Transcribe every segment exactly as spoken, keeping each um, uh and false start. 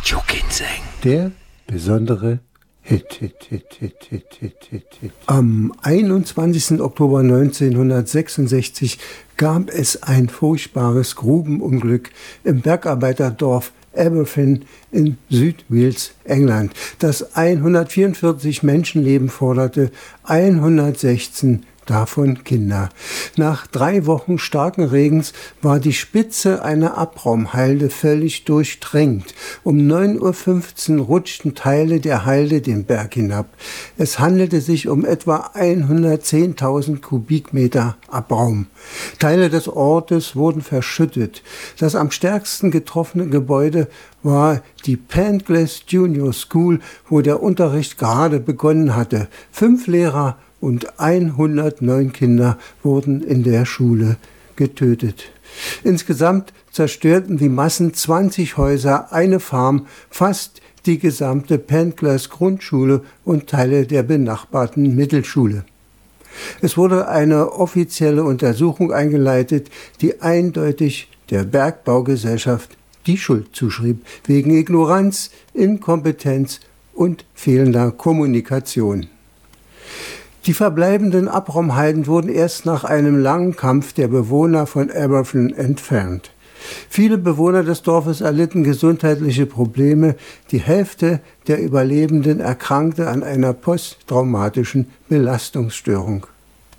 Der besondere Hit, Hit, Hit, Hit, Hit, Hit, Hit, Hit. Am einundzwanzigsten Oktober neunzehnhundertsechsundsechzig gab es ein furchtbares Grubenunglück im Bergarbeiterdorf Aberfan in Südwales, England, das hundertvierundvierzig Menschenleben forderte, hundertsechzehn davon Kinder. Nach drei Wochen starken Regens war die Spitze einer Abraumhalde völlig durchtränkt. Um neun Uhr fünfzehn rutschten Teile der Halde den Berg hinab. Es handelte sich um etwa hundertzehntausend Kubikmeter Abraum. Teile des Ortes wurden verschüttet. Das am stärksten getroffene Gebäude war die Panglas Junior School, wo der Unterricht gerade begonnen hatte. Fünf Lehrer und hundertneun Kinder wurden in der Schule getötet. Insgesamt zerstörten die Massen zwanzig Häuser, eine Farm, fast die gesamte Panglas Grundschule und Teile der benachbarten Mittelschule. Es wurde eine offizielle Untersuchung eingeleitet, die eindeutig der Bergbaugesellschaft die Schuld zuschrieb, wegen Ignoranz, Inkompetenz und fehlender Kommunikation. Die verbleibenden Abraumhalden wurden erst nach einem langen Kampf der Bewohner von Aberfan entfernt. Viele Bewohner des Dorfes erlitten gesundheitliche Probleme. Die Hälfte der Überlebenden erkrankte an einer posttraumatischen Belastungsstörung.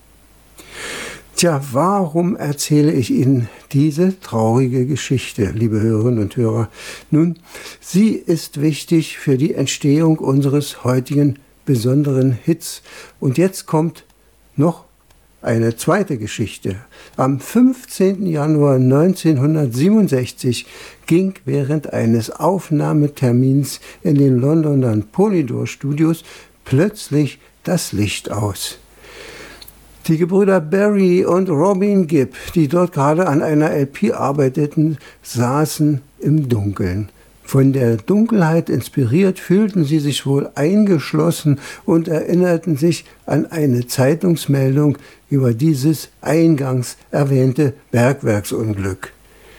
Tja, warum erzähle ich Ihnen diese traurige Geschichte, liebe Hörerinnen und Hörer? Nun, sie ist wichtig für die Entstehung unseres heutigen besonderen Hits. Und jetzt kommt noch eine zweite Geschichte. Am fünfzehnten Januar neunzehnhundertsiebenundsechzig ging während eines Aufnahmetermins in den Londoner Polydor Studios plötzlich das Licht aus. Die Gebrüder Barry und Robin Gibb, die dort gerade an einer L P arbeiteten, saßen im Dunkeln. Von der Dunkelheit inspiriert fühlten sie sich wohl eingeschlossen und erinnerten sich an eine Zeitungsmeldung über dieses eingangs erwähnte Bergwerksunglück.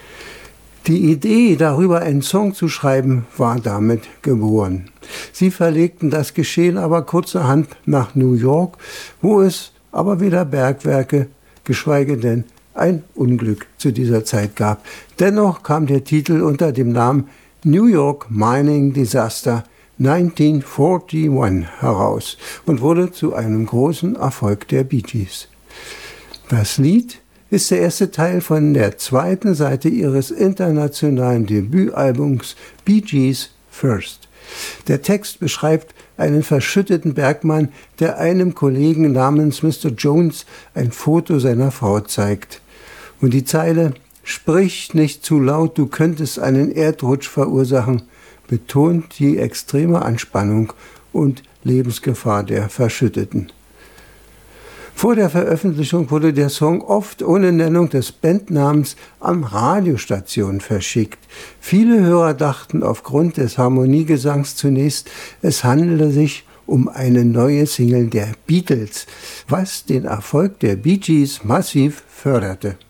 Die Idee, darüber einen Song zu schreiben, war damit geboren. Sie verlegten das Geschehen aber kurzerhand nach New York, wo es aber weder Bergwerke, geschweige denn ein Unglück zu dieser Zeit gab. Dennoch kam der Titel unter dem Namen New York Mining Disaster neunzehnhunderteinundvierzig heraus und wurde zu einem großen Erfolg der Bee Gees. Das Lied ist der erste Teil von der zweiten Seite ihres internationalen Debütalbums Bee Gees First. Der Text beschreibt einen verschütteten Bergmann, der einem Kollegen namens Mister Jones ein Foto seiner Frau zeigt. Und die Zeile „Sprich nicht zu laut, du könntest einen Erdrutsch verursachen“, betont die extreme Anspannung und Lebensgefahr der Verschütteten. Vor der Veröffentlichung wurde der Song oft ohne Nennung des Bandnamens an Radiostationen verschickt. Viele Hörer dachten aufgrund des Harmoniegesangs zunächst, es handele sich um eine neue Single der Beatles, was den Erfolg der Bee Gees massiv förderte.